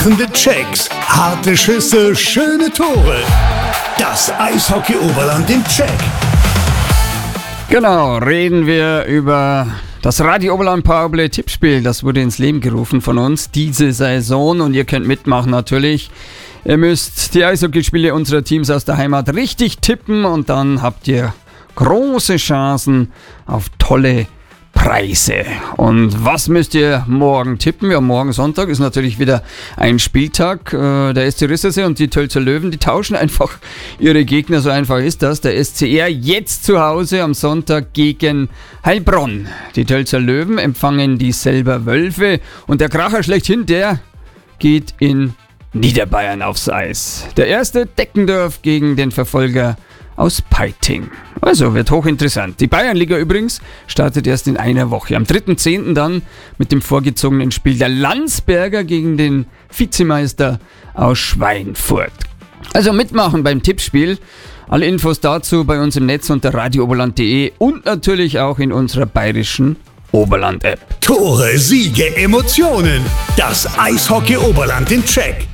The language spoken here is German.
Krachende Checks, harte Schüsse, schöne Tore. Das Eishockey Oberland im Check. Genau, reden wir über das Radio Oberland Powerplay Tippspiel. Das wurde ins Leben gerufen von uns diese Saison und ihr könnt mitmachen natürlich. Ihr müsst die Eishockeyspiele unserer Teams aus der Heimat richtig tippen und dann habt ihr große Chancen auf tolle Preise. Und was müsst ihr morgen tippen? Ja, morgen Sonntag ist natürlich wieder ein Spieltag. Der SC Rissese und die Tölzer Löwen, die tauschen einfach ihre Gegner, so einfach ist das. Der SCR jetzt zu Hause am Sonntag gegen Heilbronn. Die Tölzer Löwen empfangen die Selber Wölfe und der Kracher schlechthin, der geht in Niederbayern aufs Eis. Der erste Deckendorf gegen den Verfolger aus Peiting. Also wird hochinteressant. Die Bayernliga übrigens startet erst in einer Woche. Am 3.10. dann mit dem vorgezogenen Spiel der Landsberger gegen den Vizemeister aus Schweinfurt. Also mitmachen beim Tippspiel. Alle Infos dazu bei uns im Netz unter radiooberland.de und natürlich auch in unserer bayerischen Oberland-App. Tore, Siege, Emotionen. Das Eishockey Oberland im Check.